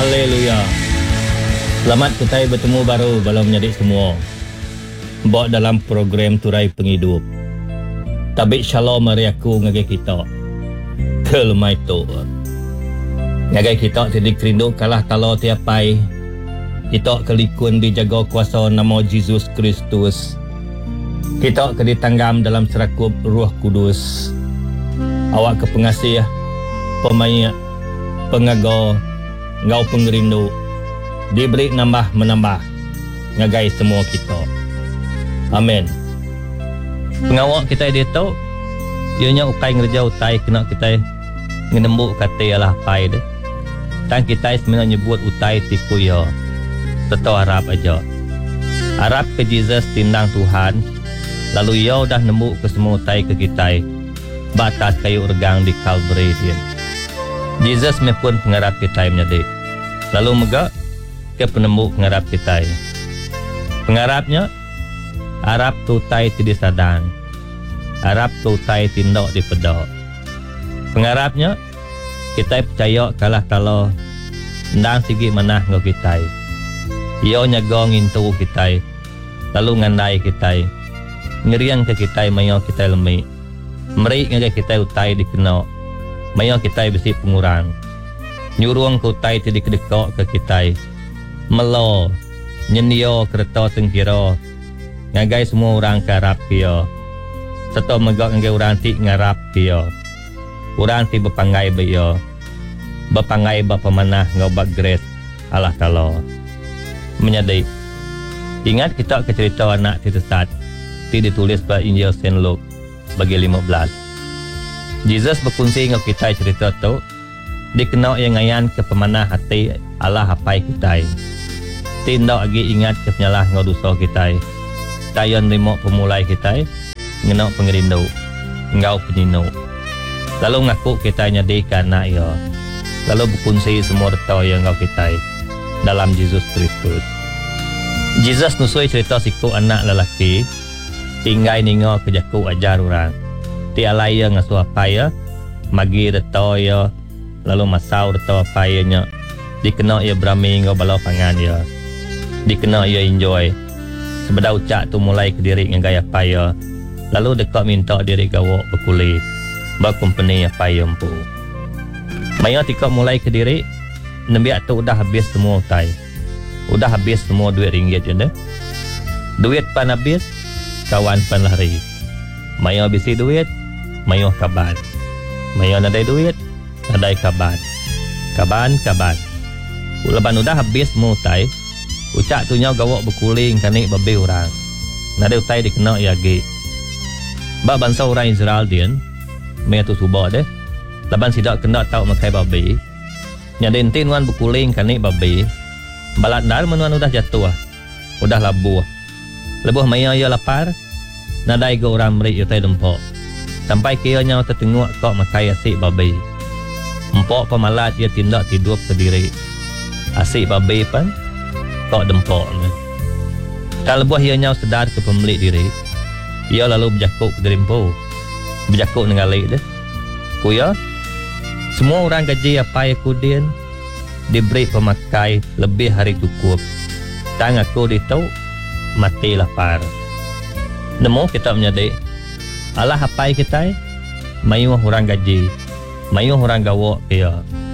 Haleluya. Selamat kita bertemu baru balau menyadik semua. Bawa dalam program Turai Penghidup. Tabik shalom hari aku ngagai kita. Kelmai tu. Ngagai kita tidak kerindu kalah talo tiapai. Kita kelikun dijaga kuasa nama Yesus Kristus. Kita keditanggam dalam serakup Roh Kudus. Awak ke pengasih, pemain, pengagar, ngau pengerindu, diberi nambah menambah, ngagai semua kita. Amin. Pengawak kita dia tahu, ianya ukai ngerja utai kena kita ngenembuk kata ialah pai deh. Dan kita sebenarnya nyebut utai tiku ya, tetap harap aja. Harap ke Jesus tindang Tuhan, lalu ia dah nembuk ke semua utai ke kita, batas kayu regang di Calvary dia. Jesus pun pengharap kita menjadi. Lalu megak ke penembuk pengharap kita. Pengharapnya harap tutai tidak sadang. Harap tutai tindak di pedok. Pengharapnya kita percaya kalah kalau ndang sigi manah ngau kita. Ia nyagong intu kita. Lalu ngandai kita. Ngeriang ke kita mayo kita lemik. Merik ngagai kita utai dikenal. Maya kita besi pengurang. Nyuruang kutai tidak kedekok ke kita. Melo, nyenio kereta tengkira. Ngagai semua orang karap kia. Serta megak ngagai orang ti ngarap kia. Orang ti berpangai baya. Berpangai berpemanah ngobak grace Allah Ta'ala. Menyadai. Ingat kita ke cerita anak tersesat. Ti ditulis pada Injil Saint Luke bagi 15. Jesus berkongsi dengan kita cerita tu. Dikenal yang ngayan ke pemanah hati Allah hapai kita. Tindak lagi ingat ke penyalah ngau dosa kita. Tayan rimok pemulai kita. Ngenok pengerindu. Ngau penyinu. Lalu ngaku kita nyadikan nak ya. Lalu berkongsi semua reta yang ngau kita. Dalam Yesus Kristus. Jesus nusui cerita siku anak lelaki. Tinggai ningo kejaku ajar orang. Tiada yang ngasuh apa ya, magi reto ya, lalu masau reto apa ya nya, dikenal ya berami ngau balau pangan ya, dikenal ya enjoy, sebeda ucap tu mulai ke diri ngagaya apa ya, lalu dekat minta diri gawak berkulit, berkompeni apa ya empu. Maya tika mulai ke diri, nembiak tu udah habis semua utai, udah habis semua duit ringgit je deh, duit pan habis, kawan pan lari, maya habisi duit. Mayo kaban. Mayo nadai duit, nadai kaban. Kaban. Leban udah habis mutai. Ucak tu nyau gawak berkuling kanik babe orang. Nadai utai dikenal ya ge. Ba bangsa orang Israel dian, maya tu subah deh. Leban sidak kena tau makai babe. Nyadai entin wan berkuling kanik babe. Balat dar menuan udah jatuh. Udah labuh. Lebuh maya ya lapar. Nadai ke orang merik utai dempok. Sampai kiranya tertengok kau makai asik babi. Empok pemalat dia tindak tidur sendiri. Asik babi pun kau dempok. Kalau buah ianya sedar ke pemilik diri, ia lalu berjakuk ke derimpo. Berjakuk dengan lek deh. Kuya, semua orang gaji apa yang kudian diberi pemakai lebih hari cukup. Tang aku ditau mati lapar. Nemu kita menyadari Allah hapai kita, mayu orang gaji, mayu orang gawak kia.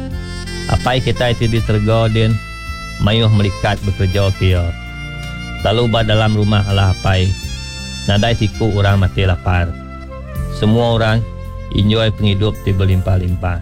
Hapai kita itu diterga din, mayu melikat bekerja kia. Lalu dalam rumah Allah hapai, nadai siku orang mati lapar. Semua orang enjoy penghidup di berlimpah-limpah.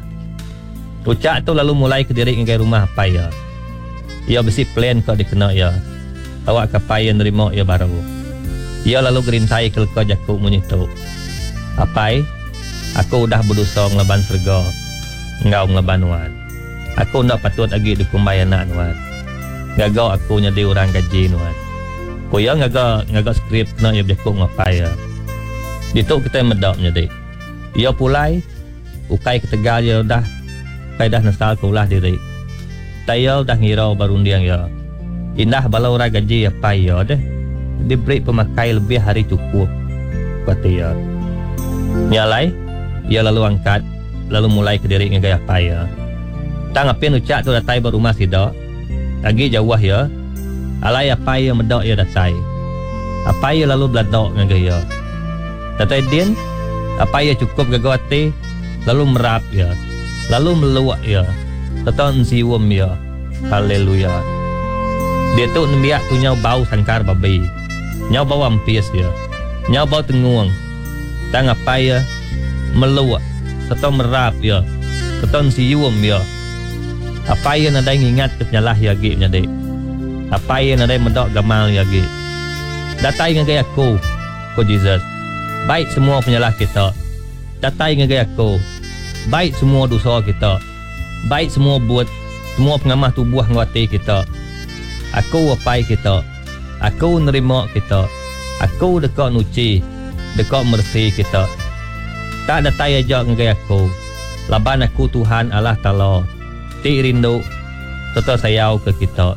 Ucak tu lalu mulai ke diri ngai rumah hapai ya. Ia besi plan kau dikenal ya. Awak kapai yang nerima ia baru. Ia lalu gerintai ke lekau jakuk munyi tu. Apai, aku udah berdosa ngelaban serga, ngau ngelaban wan. Aku ndak patut lagi dikumbai anak wan. Gagau aku nyadi orang gaji wan. Koya ngagak skrip nak ia berjakuk ngapai ya. Dituk kita medok nyadi. Ia pulai, ukai ketegal ya dah, kai dah nasal ke ulah diri. Tayal dah ngirau barundiang ya. Indah balau orang gaji apa ya deh. Diberi pemakai lebih hari cukup. Kata ya. Nyalai, ia lalu angkat, lalu mulai ke diri ngagaya paya. Tang apin ucap tu datai berumah sidak. Lagi jauh ya. Alai apa ya medok ya datai. Apa ya lalu beladok dengan ya. Datai din apa ya cukup gagawati lalu merap ya. Lalu meluak ya. Teton siwum ya. Haleluya. Dia tu nembiak tu nyau bau sangkar babi. Nyau bau ampis ya. Nyau bau tenguang. Tang apa ya meluak. Teton merap ya. Teton siwum ya. Apa yang ada ingat ke penyalah ya gip nyade. Apa yang ada medok gamal ya gip. Datai ngagai aku, ko Jesus. Baik semua penyalah kita. Datai ngagai aku. Baik semua dosa kita. Baik semua buat semua pengamah tubuh ngwati kita. Aku apai kita. Aku nerima kita. Aku dekat nuci, dekat mersi kita. Tak datai ajak ngagai aku. Laban aku Tuhan Allah Ta'ala. Ti rindu tetap sayau ke kita.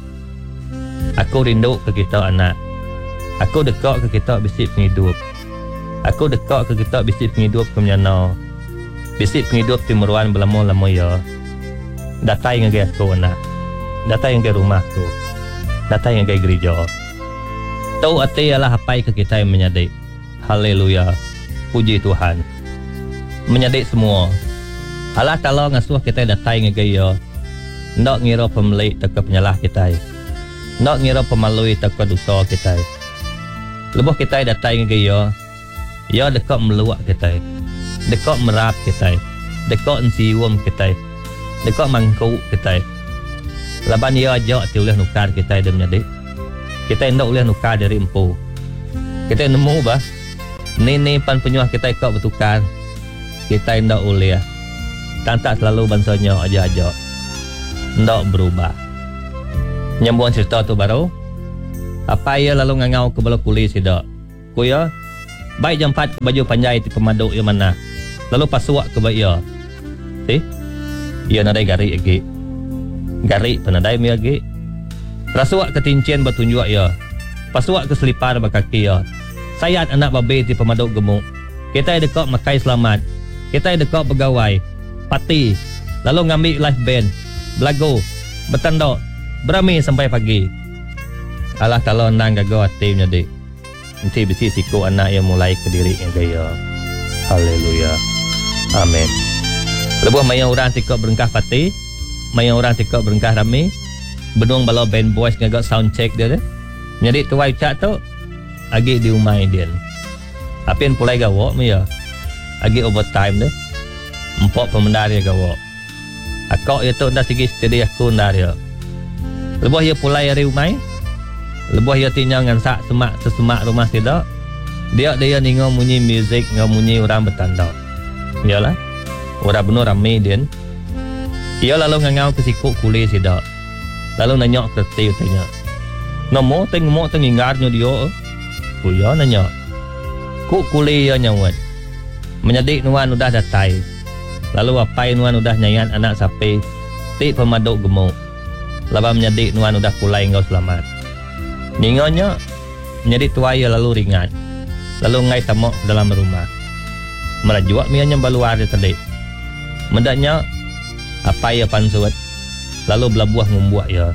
Aku rindu ke kita anak. Aku dekat ke kita bisik penghidup. Aku dekat ke kita bisik penghidup ke menyana. Bisik penghidup timuruan berlama-lama ya. Datai ngagai aku anak. Datai ngagai rumah tu. Datai ngagai gereja. Tau ati ialah hapai ke kita yang menyadik. Haleluya. Puji Tuhan. Menyadik semua. Allah Ta'ala ngasuh kita datai ngagai ya. Nak ngira pemelik tak penyalah kita. Nak ngira pemalui tak dosa kita. Lebuh kita datai ngagai ya. Ya dekat meluak kita. Dekat merap kita. Dekat nsiwum kita. Dekat mangkuk kita. Laban ya ajak ti oleh nukar kita dia menyadik. Kita hendak oleh nukar dari empu. Kita nemu bah. Ni pan penyuah kita ikut bertukar. Kita hendak oleh. Tak selalu bansanya aja-aja. Ndak berubah. Nyambung cerita tu baru. Apa ya lalu ngangau ke bala kuli sidak. Kuya baik jam 4 baju panjai ti pemaduk ya mana. Lalu pasuak ke baik ya. Si? Ya nadai garik lagi. Garik penadai mi lagi. Rasuak ke tincin bertunjuk ya. Pasuak ke selipar berkaki ya. Sayat anak babe ti pemaduk gemuk. Kita dekat makai selamat. Kita dekat pegawai. Pati. Lalu ngambil live band. Belagu, bertanduk, berami sampai pagi. Allah Ta'ala nang gagau hati menyadik. Nanti bisi siku anak yang mulai ke diri yang gaya. Haleluya. Amin. Lebuh mayang orang tikak berengkah pati. Mayang orang tikak berengkah rami. Benung balau band boys ngagak sound check dia. Menyadik tuai cak tu. Agi diumai dia. Apin pulai gawak ya. Agi overtime dia. Empok pemendar dia gawak. Akak itu dah segi steady aku dah dia. Lebuh ia pulai hari umai. Lebuh ia tinggal dengan sak semak rumah tidak. Dia ningo munyi music, ngau munyi orang bertanda. Iyalah. Orang benar ramai dia. Ia lalu ngangau ke sikuk kuli tidak. Lalu nanya ke tiu tanya. Namo tengok ingarnya dia. Kuya nanya. Kuk kuli ia nyawat. Menyadik nuan udah datai. Lalu apai nuan udah nyayan anak sapi. Ti pemaduk gemuk. Laban menyadik nuan udah pulai engkau selamat. Ningonya menjadi tuaya lalu ringan. Lalu ngai tamok dalam rumah. Merajuak mianya baluar dia telik. Mendaknya apai ya pansuat. Lalu belabuah ngumbuak ya.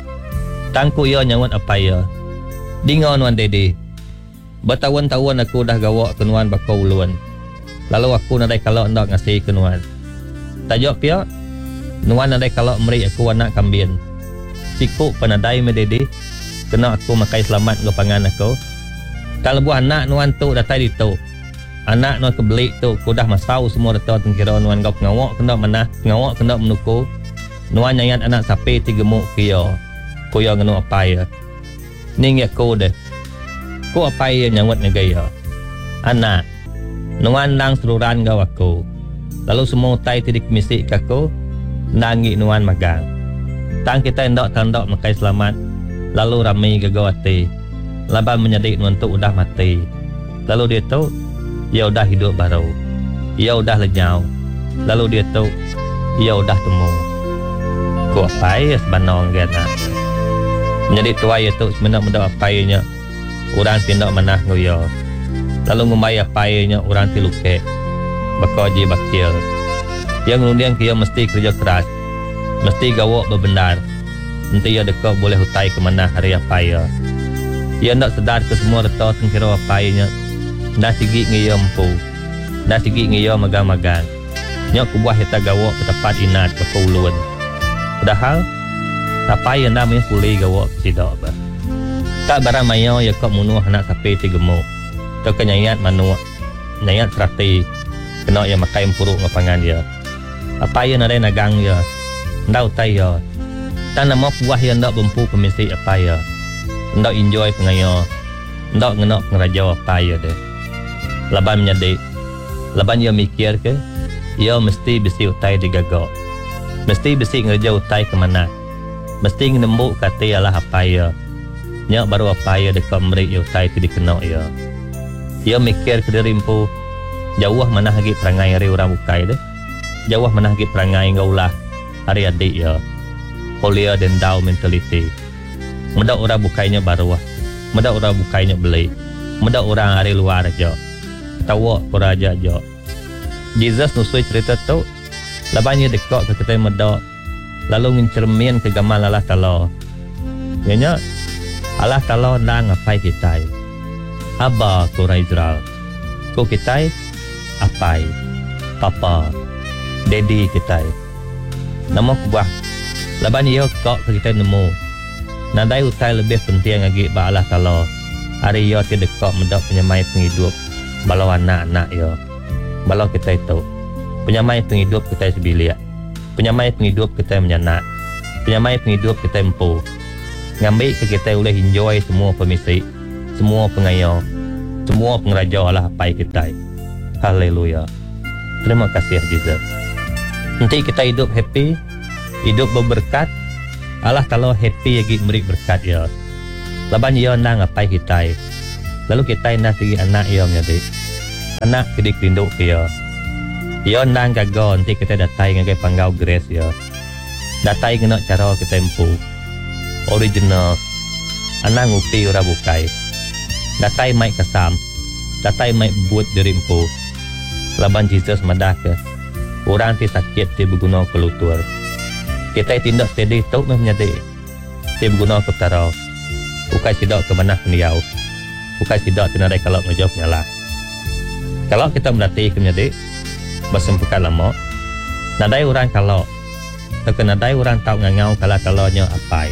Tangku ya nyawat apai ya. Dingo nuan dede. Bertahun-tahun aku dah gawak ke nuan bakau uluan. Lalu aku nadai kalau hendak ngasih ke nuan. Tajok pia, nuan nadai kalau meri aku anak kambing. Siku penadai medede, kena aku makai selamat ke pangan aku. Kalau buah anak nuan tu datai di tu. Anak nuan kebelik tu, aku dah masau semua datang tengkira nuan kau ngawak kena mana, ngawak kena menuku. Nuan nyanyian anak sapi 3 gemuk kaya. Kaya ngenu apa ya. Ning ya aku deh. Ku apa ya nyawat negaya. Anak. Nuan nang seruran gau aku. Lalu semua tai tidik misik aku. Nangi nuan magang. Tang kita hendak tandok makai selamat. Lalu ramai gagau hati. Laban menyadik nuan tu udah mati. Lalu dia tu, ia udah hidup baru. Ia udah lenyau. Lalu dia tu, ia udah temu. Ku apa ya sebanong gana. Menyadik tua ia tu sebenarnya apa ianya. Orang tindak manah nguyo. Lalu ngumai apainya orang tiluke. Bakoji bakil. Yang kemudian kia mesti kerja keras. Mesti gawak berbenar. Nanti ia dekat boleh hutai ke mana hari apa ya. Ia nak sedar ke semua reta tengkira apa ia. Dah sigi ngaya empu. Dah sigi ngaya magang-magang. Nyok kubuah kita gawak ke tempat inat ke kauluan. Padahal apa ia namanya pulih gawak ke sidak ba. Tak barang maya ia kau munuh anak sapi ti gemuk. Kau kenyayat manuak. Nyayat serati. Kena ia makai empuruk ngapangan dia. Apa ia nare nagang dia. Ndau tai ya. Tak nama puah yang ndak bempu pemisi apa ya. Ndak enjoy pengaya. Ndak ngenak pengeraja apa ya deh. Laban menyadik. Laban ia mikir ke. Ia mesti besi utai digagak. Mesti besi ngerja utai ke mana. Mesti nembuk kata ialah apa ya. Nyak baru apa ya dekat merik ia utai tu dikenak ya. Ia mikir ke derimpu. Jauh mana lagi perangai hari orang bukai deh. Jauh mana lagi perangai ngaulah hari adik ya. Polia dan dau mentality. Mudah orang bukainya baru. Mudah orang bukainya beli. Mudah orang hari luar aja. Tawa peraja aja. Jesus nusui cerita tu. Labanya dekat ke kita mudah. Lalu ngincermin ke gamal Allah Ta'ala. Ianya Allah Ta'ala nak ngapai kita. Abba kurang Israel. Ko kita apai. Papa. Daddy kita. Nama kubah. Laban ia kok kita nemu. Nadai utai lebih penting lagi ba Allah Ta'ala. Hari ia tidak kok mendak penyamai penghidup. Balau anak-anak ia. Balau kita itu. Penyamai penghidup kita sebilik. Penyamai penghidup kita menyanak. Penyamai penghidup kita empu. Ngambil ke kita boleh enjoy semua permisi. Semua pengayau. Semua pengeraja Allah apa kita. Haleluya. Terima kasih Jesus. Nanti kita hidup happy. Hidup berberkat. Allah Ta'ala happy lagi beri berkat ya. Laban ia nak ngapai kita. Lalu kita nak segi anak ia menjadi. Anak kedik rinduk dia. Ia nak gagal nanti kita datai ngagai panggau grace ya. Datai kena cara kita empu. Original. Anak ngupi ora bukai. Datai mai kasam. Datai mai buat dirimpu. Laban Jesus madah ke. Orang ti sakit ti berguna ke lutur. Kita tindak steady tau menjadi. Ti berguna ke tarau. Bukai sidak ke mana niau. Bukai sidak tinadai kalau ngejawab nyala. Kalau kita berlatih ke menjadi bersempukan lama. Nadai orang kalau. Terkenadai orang tahu ngangau kalau nya apai.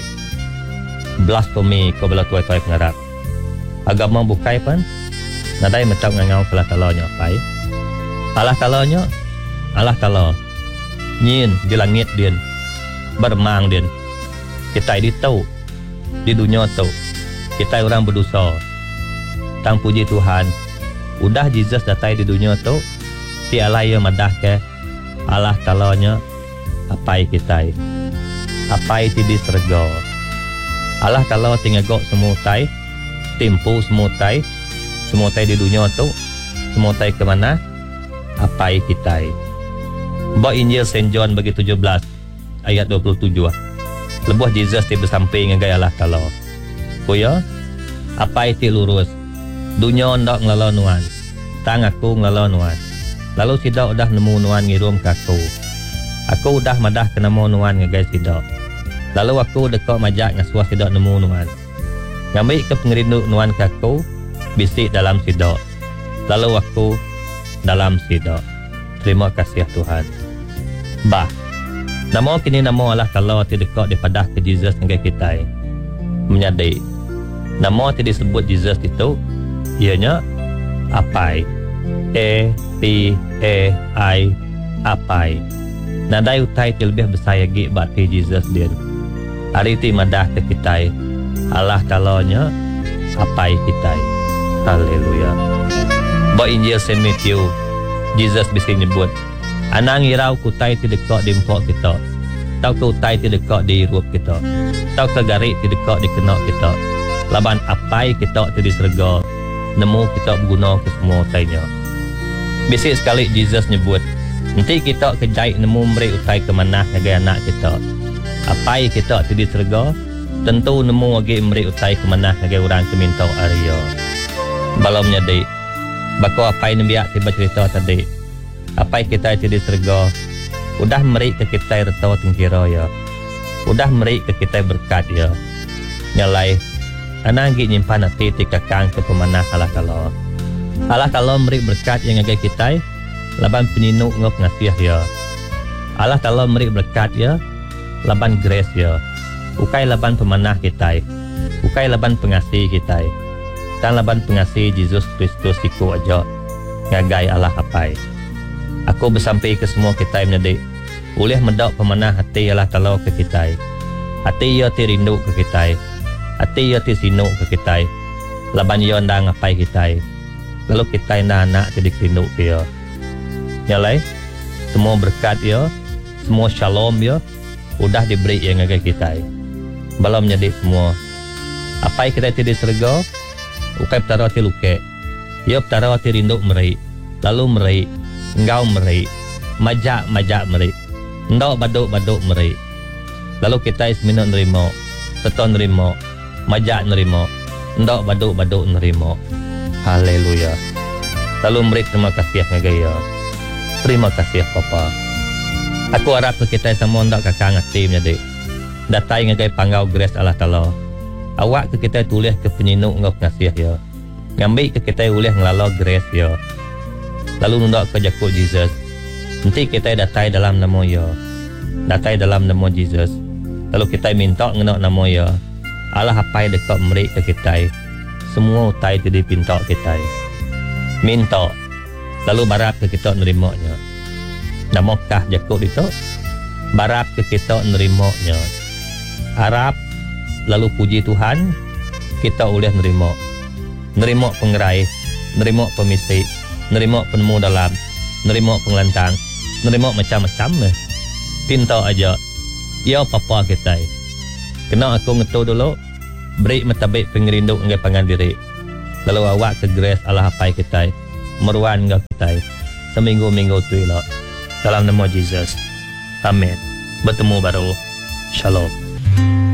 Blasphemy ko bela tuai-tuai pengarap. Agama bukai pun. Nadai metau ngangau kalau nya apai. Allah nya. Allah Ta'ala. Nyin di langit dia. Bermang dia. Kita di tahu. Di dunia tahu. Kita orang berdosa. Tang puji Tuhan. Udah Jesus datang di dunia tu. Ti Allah yang madah ke. Allah Ta'ala nya. Apai kita. Apai ti di serga. Allah Ta'ala tinggal gok semua tai. Timpu semua tai. Semua tai di dunia tu. Semua tai ke mana? Apai kita. Bawa Injil Saint John bagi 17 ayat 27. Lebuh Jesus ti bersamping dengan Allah Ta'ala. Koya, apa itu lurus? Dunia ndak ngelala nuan. Tang aku ngelala nuan. Lalu sidak udah nemu nuan ngirum ke aku. Aku udah madah ke nemu nuan ngegai sidak. Lalu aku dekat majak ngasuah sidak nemu nuan. Ngambil ke pengerindu nuan ke aku, bisik dalam sidak. Lalu aku dalam sidak. Terima kasih Tuhan. Bah, nama kini nama Allah Ta'ala tidak dekat daripada ke Jesus dengan kita. Menyadari, nama tidak disebut Jesus itu, ianya apai. A-P-A-I, apai. Nadai utai lebih besar lagi berarti Jesus dia. Hari itu madah ke kita. Allah Ta'ala nya apai kita. Haleluya. Bawa Injil Saint Matthew, Jesus bisa nyebut. Anang irau kutai ti dekat di empok kita. Tau kutai ti dekat di rup kita. Tau kegarik ti dekat di kenak kita. Laban apai kita ti diserga. Nemu kita berguna ke semua tainya. Bisik sekali Jesus nyebut. Nanti kita kejait nemu meri utai ke mana ngagai anak kita. Apai kita ti diserga. Tentu nemu lagi meri utai ke mana ngagai orang keminta Arya. Balau menyadari. Bako apai nembiak tiba cerita tadi. Apa kita jadi serga Udah meri ke kita retau tingkira ya. Udah meri ke kita berkat ya. Nyalai anagi nyimpan hati tikakang ke pemanah Allah kalau. Allah kalau meri berkat yang agak kita laban penyinuk ngok ngasih ya. Allah kalau meri berkat ya laban grace ya. Ukai laban pemanah kita. Ukai laban pengasih kita. Dan laban pengasih Yesus Kristus siku aja ngagai Allah apai. Aku bersampai ke semua kita menjadi boleh mendak pemanah hati Allah Ta'ala ke kita. Hati ia tirindu ke kita. Hati ia tisinu ke kita. Laban ia anda ngapai kita. Lalu kita anda anak jadi rindu dia. Nyalai semua berkat dia, semua shalom dia udah diberi yang agak kita. Belum menjadi semua. Apa yang kita tidak serga, ukai petara tiluke. Ia petara tirindu meri. Lalu meri. Engkau meri, majak meri, ndok baduk meri. Lalu kita ismino nerimo, teton nerimo, majak nerimo, ndok baduk nerimo. Haleluya. Lalu meri terima kasih ngagaya. Terima kasih Papa. Aku harap kita semua ndak kakang hati menjadi. Datai ngagai panggau grace Allah Ta'ala. Awak ke kita tulis ke penyinuk ngok ngasih ya. Ngambil ke kita ulih ngelalo grace ya. Lalu nundak ke jakut Jesus. Nanti kita datai dalam nama ya. Datai dalam nama Jesus. Lalu kita minta ngenak nama ya. Allah apai dekat merik ke kita. Semua utai jadi pinta kita. Minta. Lalu barap ke kita nerimanya. Namakah jakut itu? Barap ke kita nerimanya. Harap. Lalu puji Tuhan. Kita boleh nerima. Nerima pengerai. Nerima pemisik. Nerima penemu dalam, nerima pengelantang, nerima macam-macam. Pinta aja. Ya Papa kita. Kena aku ngetu dulu, beri metabik pengerindu ngai pangan diri. Lalu awak ke grace Allah apai kita, meruan ngai kita. Seminggu-minggu tu elok. Dalam nama Jesus. Amin. Bertemu baru. Shalom.